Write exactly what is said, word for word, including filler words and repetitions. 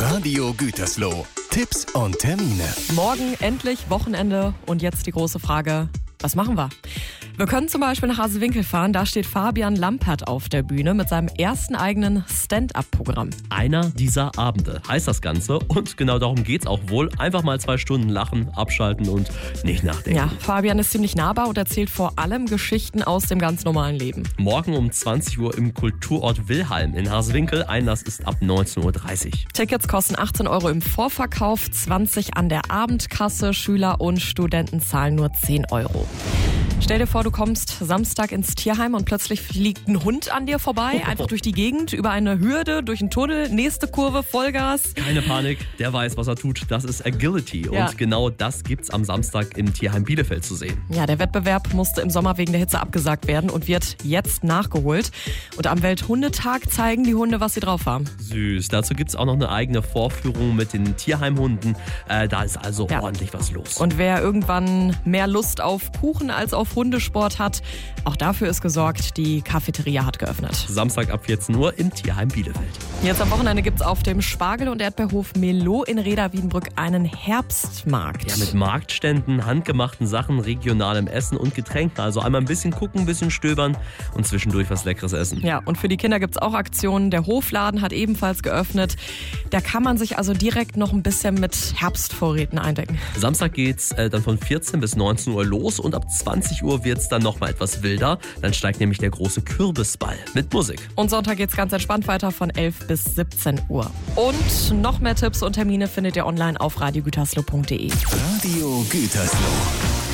Radio Gütersloh. Tipps und Termine. Morgen endlich Wochenende und jetzt die große Frage, was machen wir? Wir können zum Beispiel nach Hasewinkel fahren, da steht Fabian Lampert auf der Bühne mit seinem ersten eigenen Stand-up-Programm. Einer dieser Abende heißt das Ganze und genau darum geht's auch wohl. Einfach mal zwei Stunden lachen, abschalten und nicht nachdenken. Ja, Fabian ist ziemlich nahbar und erzählt vor allem Geschichten aus dem ganz normalen Leben. Morgen um zwanzig Uhr im Kulturort Wilhelm in Hasewinkel. Einlass ist ab neunzehn Uhr dreißig. Tickets kosten achtzehn Euro im Vorverkauf, zwanzig an der Abendkasse. Schüler und Studenten zahlen nur zehn Euro. Stell dir vor, du kommst Samstag ins Tierheim und plötzlich fliegt ein Hund an dir vorbei, einfach durch die Gegend, über eine Hürde, durch einen Tunnel, nächste Kurve, Vollgas. Keine Panik, der weiß, was er tut. Das ist Agility Ja. und genau das gibt's am Samstag im Tierheim Bielefeld zu sehen. Ja, der Wettbewerb musste im Sommer wegen der Hitze abgesagt werden und wird jetzt nachgeholt. Und am Welthundetag zeigen die Hunde, was sie drauf haben. Süß. Dazu gibt's auch noch eine eigene Vorführung mit den Tierheimhunden. Äh, da ist also Ja. ordentlich was los. Und wer irgendwann mehr Lust auf Kuchen als auf Hundesport hat, auch dafür ist gesorgt, die Cafeteria hat geöffnet. Samstag ab vierzehn Uhr im Tierheim Bielefeld. Jetzt am Wochenende gibt's auf dem Spargel- und Erdbeerhof Melo in Reda-Wiedenbrück einen Herbstmarkt. Ja, mit Marktständen, handgemachten Sachen, regionalem Essen und Getränken. Also einmal ein bisschen gucken, ein bisschen stöbern und zwischendurch was Leckeres essen. Ja, und für die Kinder gibt's auch Aktionen. Der Hofladen hat ebenfalls geöffnet. Da kann man sich also direkt noch ein bisschen mit Herbstvorräten eindecken. Samstag geht's äh, dann von vierzehn bis neunzehn Uhr los und ab zwanzig Uhr wird's dann nochmal etwas wilder. Dann steigt nämlich der große Kürbisball mit Musik. Und Sonntag geht's ganz entspannt weiter von elf bis siebzehn Uhr. Und noch mehr Tipps und Termine findet ihr online auf radio gütersloh punkt de. Radio Gütersloh.